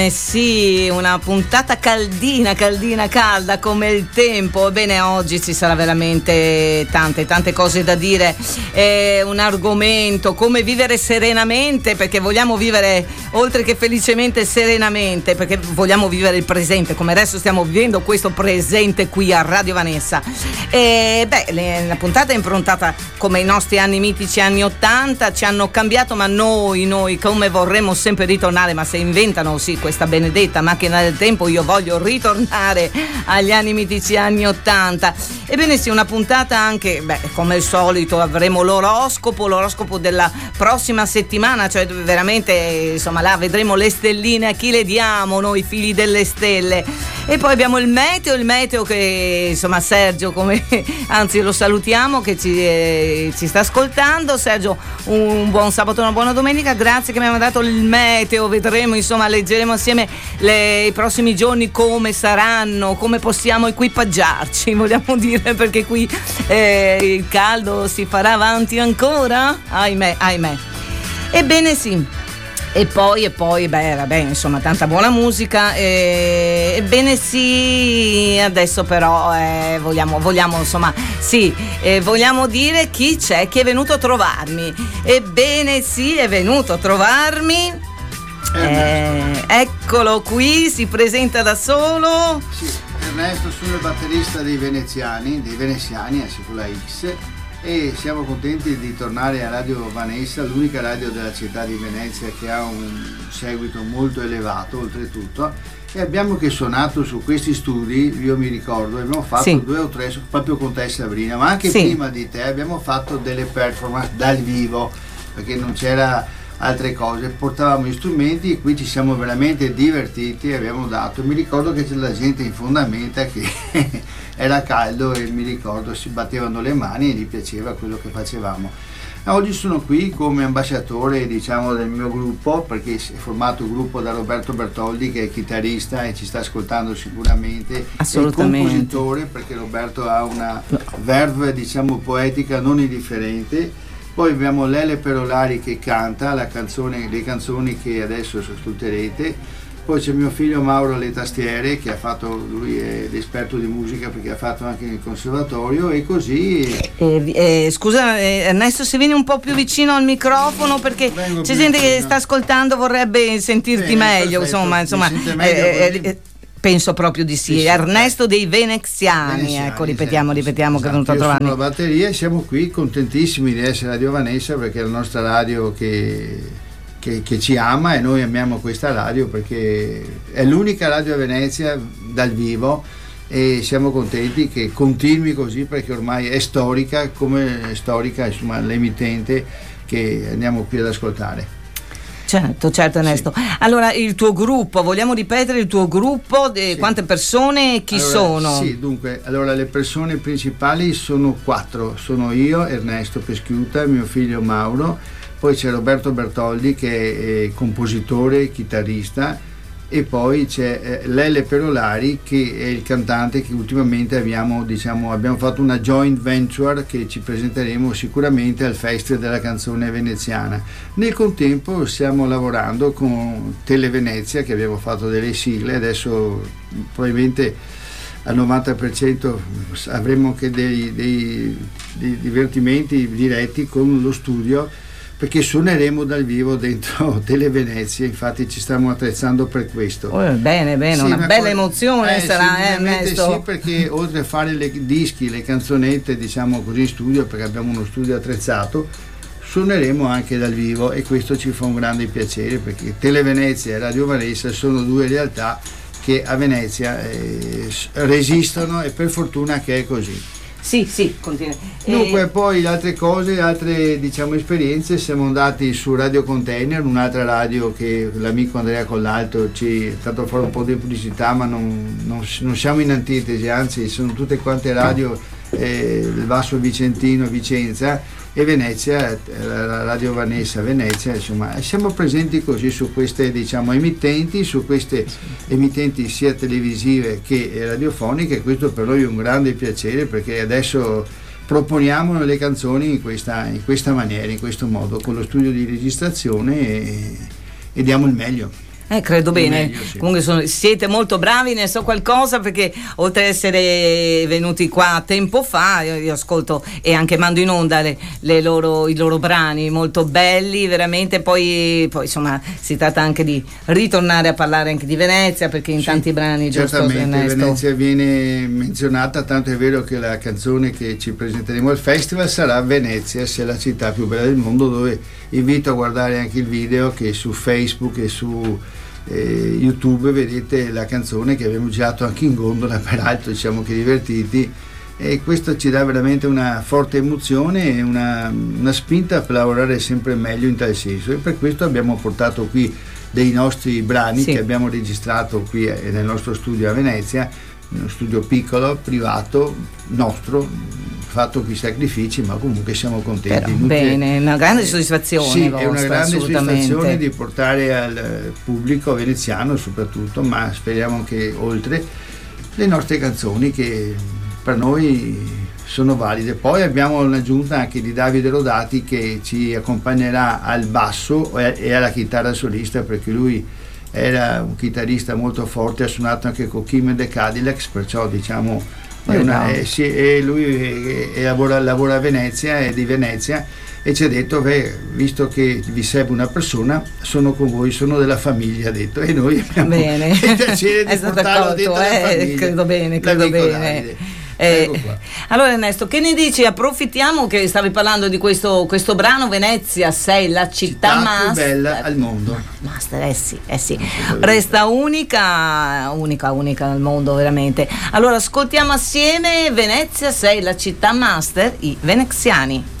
Sì, una puntata caldina, calda come il tempo. Ebbene, oggi ci sarà veramente tante cose da dire. Un argomento, come vivere serenamente, perché vogliamo vivere, oltre che felicemente, serenamente, perché vogliamo vivere il presente, come adesso stiamo vivendo questo presente qui a Radio Vanessa. La puntata è improntata come i nostri anni mitici, anni 80, ci hanno cambiato, ma noi come vorremmo sempre ritornare, ma se inventano questa benedetta macchina del tempo, io voglio ritornare agli anni mitici, anni 80. Ebbene sì, una puntata anche, come al solito avremo l'oroscopo della prossima settimana, cioè veramente, insomma, là vedremo le stelline, a chi le diamo noi figli delle stelle. E poi abbiamo il meteo che, insomma, Sergio, anzi lo salutiamo, che ci sta ascoltando. Sergio, un buon sabato, una buona domenica, grazie che mi ha mandato il meteo. Vedremo, insomma, leggeremo assieme i prossimi giorni come saranno, come possiamo equipaggiarci, vogliamo dire, perché qui il caldo si farà avanti ancora, ahimè. Ebbene sì. E poi, insomma, tanta buona musica. Ebbene sì, adesso però vogliamo, insomma, vogliamo dire chi c'è, chi è venuto a trovarmi. Ebbene sì, è venuto a trovarmi. Eccolo qui, si presenta da solo. Sì, Ernesto, sono il batterista dei Veneziani, con la X, e siamo contenti di tornare a Radio Vanessa, l'unica radio della città di Venezia che ha un seguito molto elevato oltretutto, e abbiamo che suonato su questi studi, io mi ricordo, abbiamo fatto 2 o 3 proprio con te, Sabrina, ma anche prima di te abbiamo fatto delle performance dal vivo, perché non c'era altre cose, portavamo gli strumenti e qui ci siamo veramente divertiti, abbiamo dato, mi ricordo che c'era la gente in fondamenta che era caldo e mi ricordo si battevano le mani e gli piaceva quello che facevamo. Oggi sono qui come ambasciatore, diciamo, del mio gruppo, perché è formato un gruppo da Roberto Bertoldi, che è chitarrista e ci sta ascoltando sicuramente, assolutamente, è compositore, perché Roberto ha una verve, diciamo, poetica non indifferente. Poi abbiamo Lele Perolari che canta le canzoni che adesso ascolterete. Poi c'è mio figlio Mauro alle tastiere, che ha fatto, lui è l'esperto di musica perché ha fatto anche il conservatorio, e così. Scusa Ernesto, se vieni un po' più vicino al microfono, perché c'è gente che sta ascoltando, vorrebbe sentirti meglio, perfetto. insomma. Penso proprio di sì. Ernesto dei Veneziani, ecco, ripetiamo che è venuto a trovarmi. Sono la batteria e siamo qui contentissimi di essere Radio Vanessa, perché è la nostra radio che ci ama, e noi amiamo questa radio perché è l'unica radio a Venezia dal vivo, e siamo contenti che continui così, perché ormai è storica, come è storica, insomma, l'emittente che andiamo qui ad ascoltare. Certo Ernesto. Sì. Allora, il tuo gruppo, vogliamo ripetere il tuo gruppo? Sì. Quante persone, chi sono? Sì, dunque, allora le persone principali sono 4, sono io, Ernesto Peschiuta, mio figlio Mauro, poi c'è Roberto Bertoldi che è compositore, chitarrista, e poi c'è Lele Perolari che è il cantante, che ultimamente abbiamo fatto una joint venture che ci presenteremo sicuramente al Festival della canzone veneziana. Nel contempo stiamo lavorando con Tele Venezia, che abbiamo fatto delle sigle, adesso probabilmente al 90% avremo anche dei divertimenti diretti con lo studio, perché suoneremo dal vivo dentro Tele Venezia, infatti ci stiamo attrezzando per questo. Bene, sì, una bella emozione sarà, Ernesto. Sì, perché oltre a fare le canzonette, diciamo così, in studio, perché abbiamo uno studio attrezzato, suoneremo anche dal vivo, e questo ci fa un grande piacere, perché Tele Venezia e Radio Vanessa sono 2 realtà che a Venezia resistono, e per fortuna che è così. Sì, continua. Dunque, poi altre cose, altre, diciamo, esperienze, siamo andati su Radio Container, un'altra radio che l'amico Andrea Collalto ci è stato a fare un po' di pubblicità, ma non siamo in antitesi, anzi sono tutte quante radio il Vasto Vicentino, Vicenza, e Venezia, la Radio Vanessa Venezia, insomma siamo presenti così su queste, diciamo, emittenti, sia televisive che radiofoniche, e questo per noi è un grande piacere, perché adesso proponiamo le canzoni in questa maniera, in questo modo, con lo studio di registrazione, e diamo il meglio. Credo bene. Meglio, sì. Comunque siete molto bravi, ne so qualcosa, perché oltre ad essere venuti qua tempo fa, io ascolto e anche mando in onda i loro brani molto belli, veramente. Poi insomma si tratta anche di ritornare a parlare anche di Venezia, perché in tanti brani, giusto? Certamente Venezia viene menzionata, tanto è vero che la canzone che ci presenteremo al festival sarà Venezia sia la città più bella del mondo, dove invito a guardare anche il video che su Facebook e su YouTube vedete la canzone che abbiamo girato anche in gondola, peraltro diciamo che divertiti, e questo ci dà veramente una forte emozione e una spinta per lavorare sempre meglio in tal senso, e per questo abbiamo portato qui dei nostri brani che abbiamo registrato qui nel nostro studio a Venezia, uno studio piccolo, privato, nostro, fatto qui sacrifici, ma comunque siamo contenti. Bene, una grande soddisfazione. Sì, vostra, è una grande soddisfazione di portare al pubblico veneziano soprattutto, ma speriamo anche oltre, le nostre canzoni che per noi sono valide. Poi abbiamo l'aggiunta anche di Davide Rodati, che ci accompagnerà al basso e alla chitarra solista, perché lui era un chitarrista molto forte, ha suonato anche con Kim and the Cadillacs, perciò diciamo e lui lavora a Venezia, è di Venezia, e ci ha detto visto che vi serve una persona, sono con voi, sono della famiglia, ha detto, e noi abbiamo il piacere di portarlo dentro la famiglia. Credo bene. Allora Ernesto, che ne dici? Approfittiamo che stavi parlando di questo brano, Venezia sei la città più bella al mondo. Master, sì. Resta unica al mondo, veramente. Allora ascoltiamo assieme Venezia sei la città master, i veneziani.